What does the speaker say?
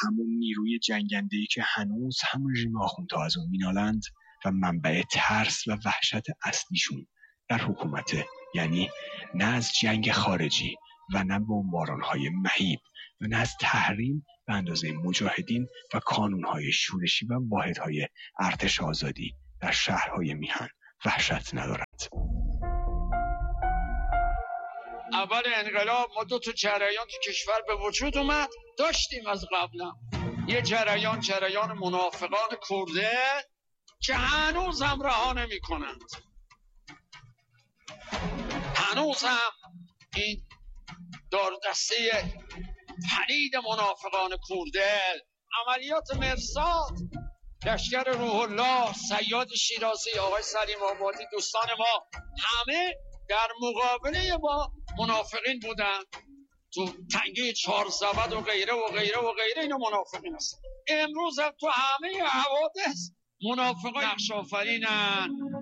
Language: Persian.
همون نیروی جنگنده‌ای که هنوز همون رژیم آخوندها از اون مینالند و منبع ترس و وحشت اصلیشون در حکومته، یعنی نه از جنگ خارجی و نه بمباران‌های مهیب و نه از تحریم به اندازه مجاهدین و کانون‌های شورشی و واحدهای ارتش آزادی در شهرهای میهن وحشت ندارد. اول انقلاب ما 2 تا جریان تو کشور به وجود اومد، داشتیم از قبلا. یه جریان منافقان کرده که هنوز هم رها نمی کنند. هنوز هم این داردسته پلید منافقان کرده، عملیات مرصاد، لشکر روح الله، صیاد شیرازی، آقای سلیم آبادی، دوستان ما همه در مقابله با منافقین بودن. تو تنگه چهارزبد و غیره و غیره و غیره اینا منافقین هستن. امروز هم تو همه حوادث منافقان نقش آفرینن